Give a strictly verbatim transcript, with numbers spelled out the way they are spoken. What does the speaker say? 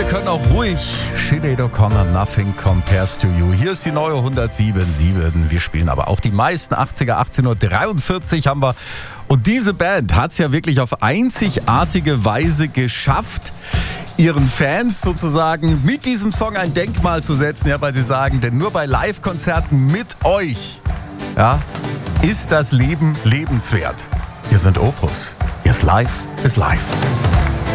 wir können auch ruhig Sinéad O'Connor, Nothing Compares to You. Hier ist die neue hundertsieben Komma sieben. Wir spielen aber auch die meisten achtziger. achtzehn Uhr dreiundvierzig haben wir. Und diese Band hat es ja wirklich auf einzigartige Weise geschafft, ihren Fans sozusagen mit diesem Song ein Denkmal zu setzen. Ja, weil sie sagen, denn nur bei Live-Konzerten mit euch, ja, ist das Leben lebenswert. Wir sind Opus. Yes, life is life.